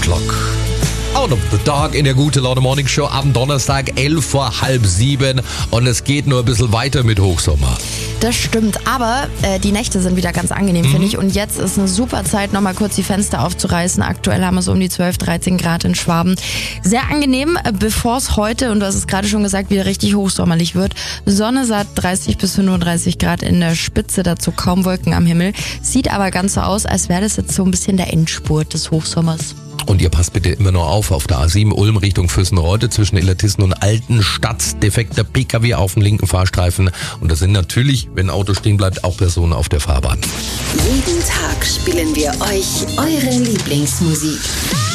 O'Clock. Out of the Dark in der Gute Laune Morning Show am Donnerstag, 6:11 und es geht nur ein bisschen weiter mit Hochsommer. Das stimmt, aber die Nächte sind wieder ganz angenehm, finde ich. Und jetzt ist eine super Zeit, nochmal kurz die Fenster aufzureißen. Aktuell haben wir so um die 12, 13 Grad in Schwaben. Sehr angenehm, bevor es heute, und du hast es gerade schon gesagt, wieder richtig hochsommerlich wird. Sonne satt 30 bis 35 Grad in der Spitze, dazu kaum Wolken am Himmel. Sieht aber ganz so aus, als wäre das jetzt so ein bisschen der Endspurt des Hochsommers. Und ihr passt bitte immer noch auf der A7 Ulm Richtung Fürstenreuth zwischen Illertissen und Altenstadt. Defekter PKW auf dem linken Fahrstreifen. Und das sind natürlich, wenn ein Auto stehen bleibt, auch Personen auf der Fahrbahn. Jeden Tag spielen wir euch eure Lieblingsmusik.